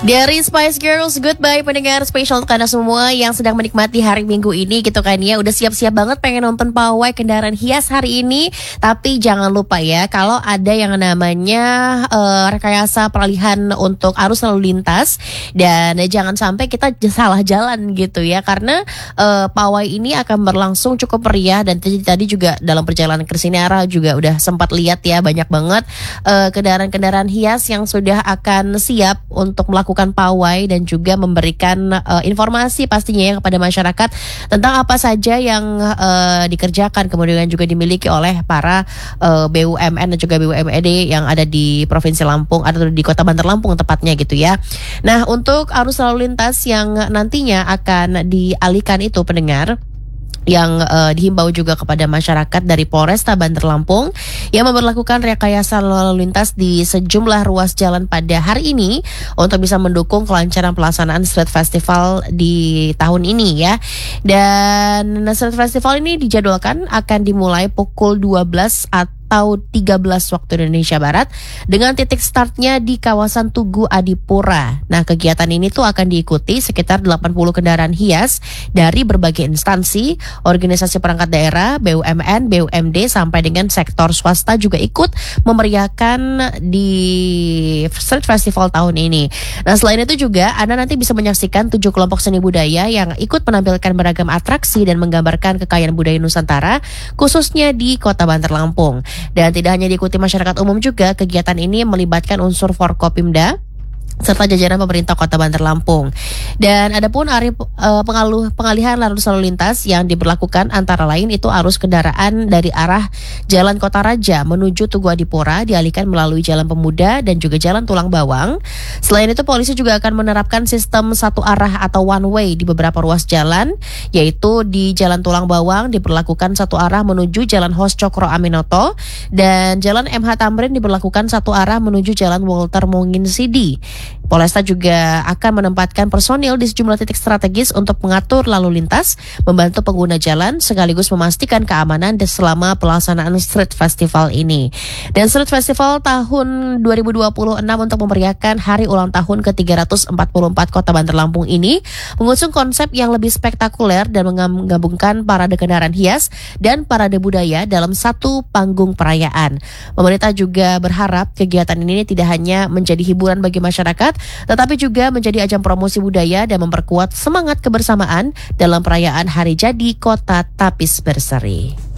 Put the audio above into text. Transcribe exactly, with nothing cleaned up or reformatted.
Dari Spice Girls, goodbye pendengar spesial untuk Anda semua yang sedang menikmati hari Minggu ini gitu kan ya. Udah siap-siap banget pengen nonton pawai kendaraan hias hari ini. Tapi jangan lupa ya, kalau ada yang namanya uh, rekayasa peralihan untuk arus lalu lintas. Dan uh, jangan sampai kita salah jalan gitu ya. Karena uh, pawai ini akan berlangsung cukup meriah. Dan tadi, tadi juga dalam perjalanan ke sini Ara juga udah sempat lihat ya, banyak banget uh, kendaraan-kendaraan hias yang sudah akan siap untuk melakukan pawai dan juga memberikan uh, informasi pastinya ya kepada masyarakat tentang apa saja yang uh, dikerjakan, kemudian juga dimiliki oleh para uh, B U M N dan juga B U M D yang ada di Provinsi Lampung atau di Kota Bandar Lampung tepatnya gitu ya. Nah, untuk arus lalu lintas yang nantinya akan dialihkan itu pendengar, yang uh, dihimbau juga kepada masyarakat dari Polresta Bandar Lampung yang memberlakukan rekayasa lalu lintas di sejumlah ruas jalan pada hari ini untuk bisa mendukung kelancaran pelaksanaan Street Festival di tahun ini ya. Dan Street Festival ini dijadwalkan akan dimulai pukul dua belas atau atau tiga belas waktu Indonesia Barat dengan titik startnya di kawasan Tugu Adipura. Nah, kegiatan ini tuh akan diikuti sekitar delapan puluh kendaraan hias dari berbagai instansi, organisasi perangkat daerah, B U M N, B U M D sampai dengan sektor swasta juga ikut memeriahkan di Street Festival tahun ini. Nah, selain itu juga Anda nanti bisa menyaksikan tujuh kelompok seni budaya yang ikut menampilkan beragam atraksi dan menggambarkan kekayaan budaya Nusantara khususnya di Kota Bandar Lampung. Dan tidak hanya diikuti masyarakat umum juga, kegiatan ini melibatkan unsur Forkopimda serta jajaran pemerintah Kota Bandar Lampung. Dan adapun arif, uh, pengaluh, pengalihan arus lalu lintas yang diberlakukan antara lain itu arus kendaraan dari arah Jalan Kota Raja menuju Tugu Adipura dialihkan melalui Jalan Pemuda dan juga Jalan Tulang Bawang. Selain itu polisi juga akan menerapkan sistem satu arah atau one way di beberapa ruas jalan, yaitu di Jalan Tulang Bawang diberlakukan satu arah menuju Jalan Hos Cokro Aminoto dan Jalan M H Tamrin diberlakukan satu arah menuju Jalan Walter Monginsidi. Polresta juga akan menempatkan personil di sejumlah titik strategis untuk mengatur lalu lintas, membantu pengguna jalan, sekaligus memastikan keamanan selama pelaksanaan Street Festival ini. Dan Street Festival tahun dua ribu dua puluh enam untuk memeriahkan hari ulang tahun ke tiga ratus empat puluh empat Kota Bandar Lampung ini mengusung konsep yang lebih spektakuler dan menggabungkan parade kendaraan hias dan parade budaya dalam satu panggung perayaan. Pemerintah juga berharap kegiatan ini tidak hanya menjadi hiburan bagi masyarakat, tetapi juga menjadi ajang promosi budaya dan memperkuat semangat kebersamaan dalam perayaan Hari Jadi Kota Tapis Berseri.